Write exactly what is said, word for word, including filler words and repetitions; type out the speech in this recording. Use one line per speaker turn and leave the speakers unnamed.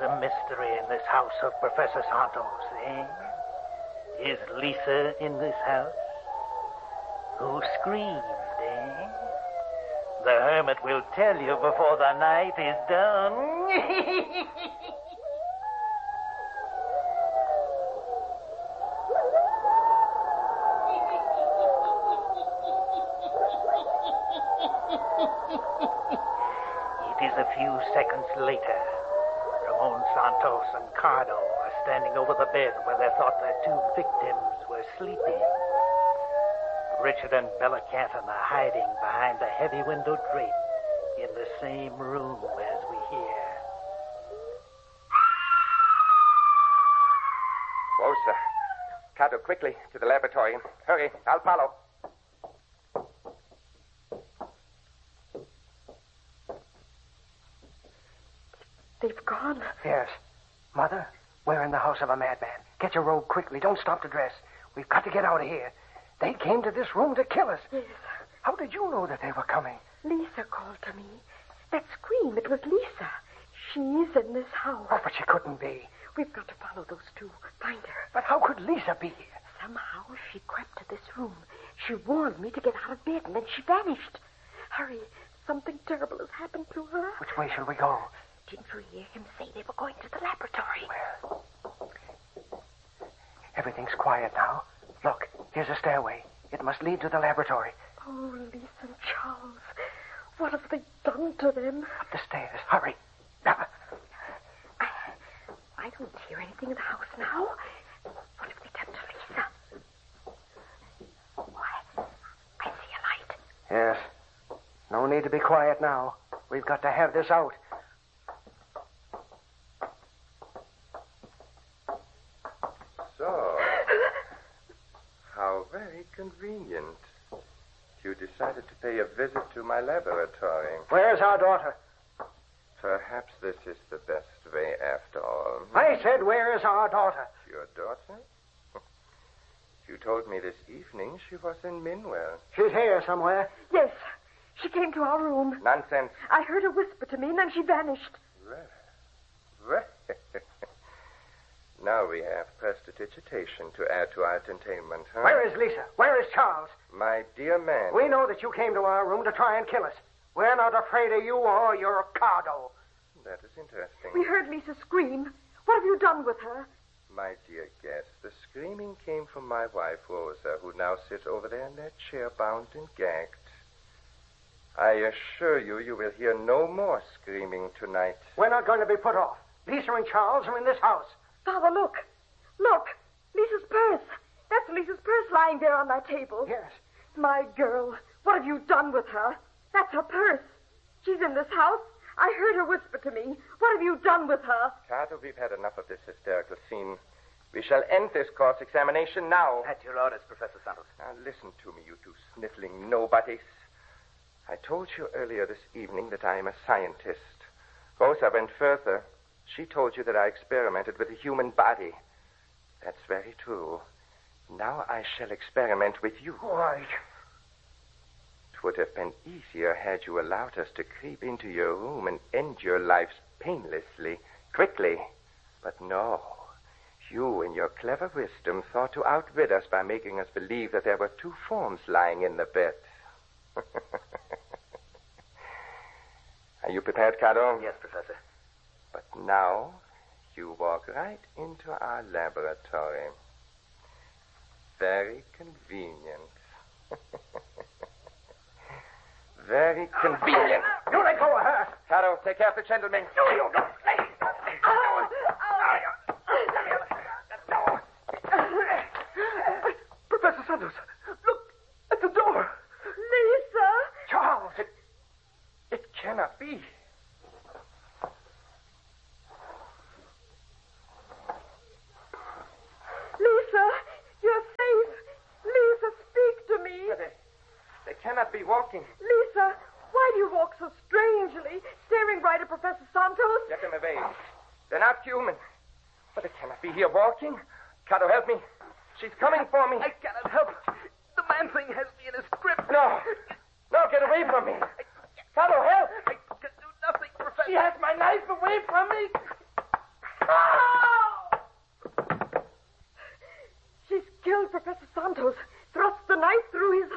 a mystery in this house of Professor Santos, eh? Is Lisa in this house? Who screamed, eh? The hermit will tell you before the night is done. It is a few seconds later. Ramon Santos and Cardo are standing over the bed where they thought their two victims were sleeping. Richard and Bella Canton are hiding behind the heavy window drape in the same room as we hear.
Rosa, Cardo, quickly to the laboratory. Hurry, I'll follow.
They've gone.
Yes. Mother, we're in the house of a madman. Get your robe quickly. Don't stop to dress. We've got to get out of here. They came to this room to kill us.
Yes.
How did you know that they were coming?
Lisa called to me. That scream, it was Lisa. She's in this house.
Oh, but she couldn't be.
We've got to follow those two. Find her.
But how could Lisa be here?
Somehow she crept to this room. She warned me to get out of bed, and then she vanished. Hurry. Something terrible has happened to her.
Which way shall we go?
Didn't you hear him say they were going to the laboratory?
Well, everything's quiet now. Look, here's a stairway. It must lead to the laboratory.
Oh, Lisa and Charles. What have they done to them?
Up the stairs. Hurry. Now.
I, I don't hear anything in the house now. What have they done to Lisa? Oh, I, I see a light.
Yes. No need to be quiet now. We've got to have this out.
So, how very convenient. You decided to pay a visit to my laboratory.
Where's our daughter?
Perhaps this is the best way after all.
I said, where is our daughter?
Your daughter? You told me this evening she was in Minwell.
She's here somewhere.
Yes. She came to our room.
Nonsense.
I heard her whisper to me, and then she vanished.
Well, well. Now we have prestidigitation to add to our entertainment, huh?
Where is Lisa? Where is Charles?
My dear man.
We know that you came to our room to try and kill us. We're not afraid of you or your cargo.
That is interesting.
We heard Lisa scream. What have you done with her?
My dear guest, the screaming came from my wife, Rosa, who now sits over there in that chair, bound and gagged. I assure you, you will hear no more screaming tonight.
We're not going to be put off. Lisa and Charles are in this house.
Father, look. Look. Lisa's purse. That's Lisa's purse lying there on that table.
Yes.
My girl, what have you done with her? That's her purse. She's in this house. I heard her whisper to me. What have you done with her?
Carter, we've had enough of this hysterical scene. We shall end this cross-examination now.
At your orders, Professor Santos.
Now, listen to me, you two sniffling nobodies. I told you earlier this evening that I am a scientist. Rosa went further. She told you that I experimented with the human body. That's very true. Now I shall experiment with you.
Why?
It would have been easier had you allowed us to creep into your room and end your lives painlessly, quickly. But no. You, in your clever wisdom, thought to outwit us by making us believe that there were two forms lying in the bed. Are you prepared, Cardo?
Yes, Professor.
But now, you walk right into our laboratory. Very convenient. Very convenient.
You let go of her.
Cardo, take care of the gentleman.
No, you don't. Professor Santos, look at the door.
Lisa!
Charles, it, it cannot be.
Lisa, you're safe. Lisa, speak to me.
They, they cannot be walking.
Lisa, why do you walk so strangely, staring right at Professor Santos?
Get them away. They're not human. But they cannot be here walking. Cardo, help me. She's coming for me.
I cannot help. The man-thing has me in his grip.
No. No, get away from me. Cardo, help.
I can do nothing, Professor.
She has my knife. Away from me.
killed Professor Santos, thrust the knife through his